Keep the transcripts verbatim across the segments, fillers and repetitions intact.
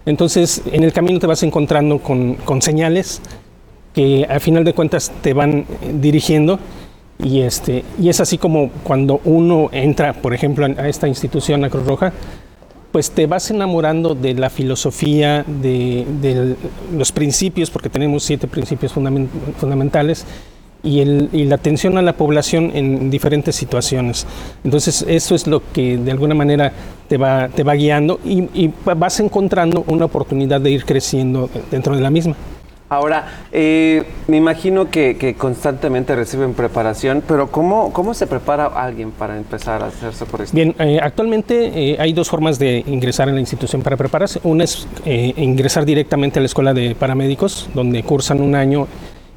Entonces, en el camino te vas encontrando con, con señales que al final de cuentas te van dirigiendo y, este, y es así como cuando uno entra, por ejemplo, a esta institución, a Cruz Roja, pues te vas enamorando de la filosofía, de, de los principios, porque tenemos siete principios fundament fundamentales, y, el, y la atención a la población en diferentes situaciones. Entonces, eso es lo que de alguna manera te va, te va guiando y, y vas encontrando una oportunidad de ir creciendo dentro de la misma. Ahora, eh, me imagino que, que constantemente reciben preparación, pero ¿cómo, cómo se prepara alguien para empezar a hacer socorrista? Bien, eh, actualmente eh, hay dos formas de ingresar en la institución para prepararse. Una es eh, ingresar directamente a la escuela de paramédicos, donde cursan un año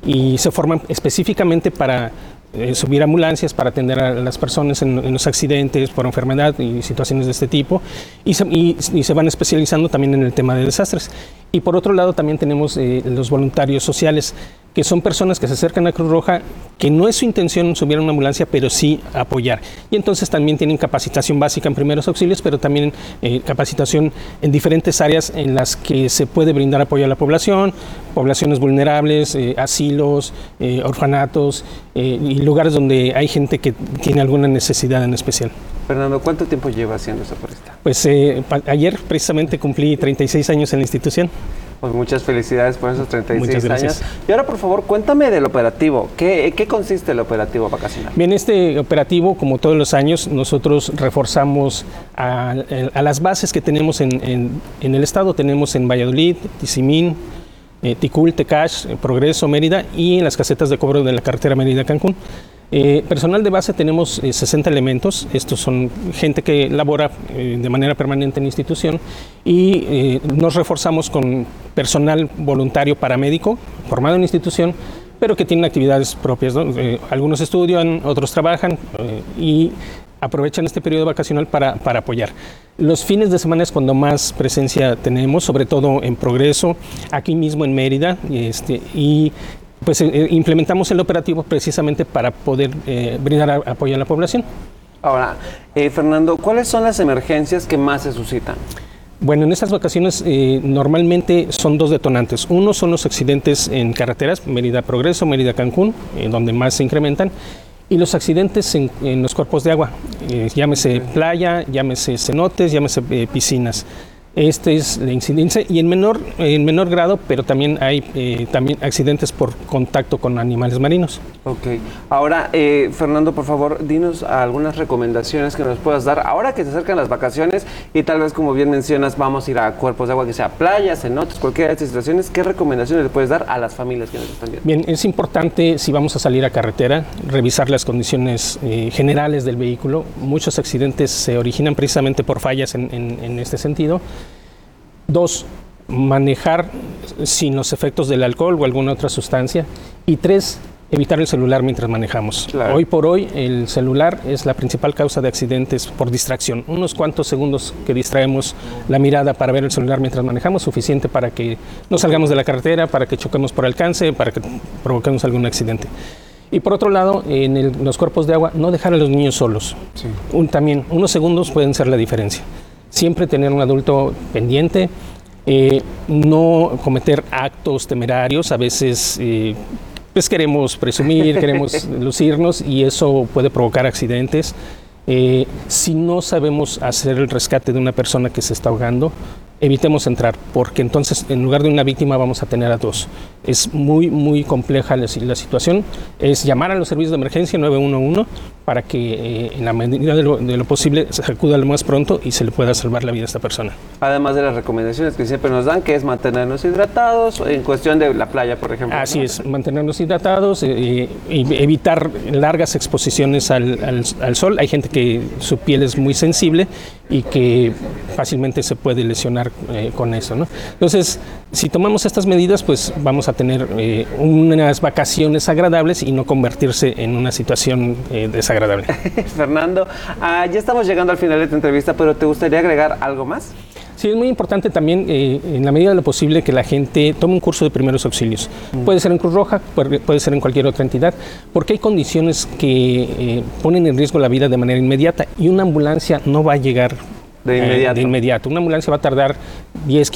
y se forman específicamente para eh, subir ambulancias, para atender a las personas en, en los accidentes por enfermedad y situaciones de este tipo, y se, y, y se van especializando también en el tema de desastres. Y por otro lado también tenemos eh, los voluntarios sociales, que son personas que se acercan a Cruz Roja, que no es su intención subir a una ambulancia, pero sí apoyar. Y entonces también tienen capacitación básica en primeros auxilios, pero también eh, capacitación en diferentes áreas en las que se puede brindar apoyo a la población, poblaciones vulnerables, eh, asilos, eh, orfanatos eh, y lugares donde hay gente que tiene alguna necesidad en especial. Fernando, ¿cuánto tiempo lleva siendo socorrista? Pues eh, ayer precisamente cumplí treinta y seis años en la institución. Pues muchas felicidades por esos treinta y seis Muchas gracias. años. Y ahora, por favor, cuéntame del operativo. ¿Qué, qué consiste el operativo vacacional? Bien, este operativo, como todos los años, nosotros reforzamos a, a las bases que tenemos en, en, en el estado. Tenemos en Valladolid, Tizimín, eh, Ticul, Tecash, eh, Progreso, Mérida y en las casetas de cobro de la carretera Mérida-Cancún. Eh, personal de base tenemos eh, sesenta elementos. Estos son gente que labora eh, de manera permanente en la institución y eh, nos reforzamos con personal voluntario paramédico formado en la institución, pero que tienen actividades propias, ¿no? Eh, algunos estudian, otros trabajan eh, y aprovechan este periodo vacacional para, para apoyar. Los fines de semana es cuando más presencia tenemos, sobre todo en Progreso, aquí mismo en Mérida, este, y pues eh, implementamos el operativo precisamente para poder eh, brindar a, apoyo a la población. Ahora, eh, Fernando, ¿cuáles son las emergencias que más se suscitan? Bueno, en estas vacaciones eh, normalmente son dos detonantes. Uno son los accidentes en carreteras, Mérida Progreso, Mérida Cancún, eh, donde más se incrementan, y los accidentes en, en los cuerpos de agua, eh, llámese playa, llámese cenotes, llámese eh, piscinas. Este es la incidencia y en menor, en menor grado, pero también hay eh, también accidentes por contacto con animales marinos. Ok. Ahora, eh, Fernando, por favor, dinos algunas recomendaciones que nos puedas dar ahora que se acercan las vacaciones y tal vez, como bien mencionas, vamos a ir a cuerpos de agua, que sea playas, cenotes, cualquiera de estas situaciones. ¿Qué recomendaciones le puedes dar a las familias que nos están viendo? Bien, es importante, si vamos a salir a carretera, revisar las condiciones eh, generales del vehículo. Muchos accidentes se originan precisamente por fallas en, en, en este sentido. Dos, manejar sin los efectos del alcohol o alguna otra sustancia. Y tres, evitar el celular mientras manejamos. Claro. Hoy por hoy el celular es la principal causa de accidentes por distracción. Unos cuantos segundos que distraemos la mirada para ver el celular mientras manejamos, suficiente para que no salgamos de la carretera, para que choquemos por alcance, para que provoquemos algún accidente. Y por otro lado, en el, los cuerpos de agua, no dejar a los niños solos. Sí. Un, también unos segundos pueden ser la diferencia. Siempre tener un adulto pendiente, eh, no cometer actos temerarios. A veces eh, pues queremos presumir, queremos lucirnos y eso puede provocar accidentes. Eh, si no sabemos hacer el rescate de una persona que se está ahogando, evitemos entrar, porque entonces en lugar de una víctima vamos a tener a dos. Es muy, muy compleja la, la situación. Es llamar a los servicios de emergencia nueve uno uno para que eh, en la medida de lo, de lo posible se acuda lo más pronto y se le pueda salvar la vida a esta persona. Además de las recomendaciones que siempre nos dan, que es mantenernos hidratados, en cuestión de la playa, por ejemplo. Así ¿no? es, mantenernos hidratados, eh, y evitar largas exposiciones al, al, al sol. Hay gente que su piel es muy sensible y que fácilmente se puede lesionar eh, con eso, ¿no? Entonces, si tomamos estas medidas, pues vamos a tener eh, unas vacaciones agradables y no convertirse en una situación eh, desagradable. Fernando, uh, ya estamos llegando al final de tu entrevista, pero ¿te gustaría agregar algo más? Sí, es muy importante también, eh, en la medida de lo posible, que la gente tome un curso de primeros auxilios. Mm. Puede ser en Cruz Roja, puede, puede ser en cualquier otra entidad, porque hay condiciones que eh, ponen en riesgo la vida de manera inmediata y una ambulancia no va a llegar de inmediato. Eh, de inmediato. Una ambulancia va a tardar diez,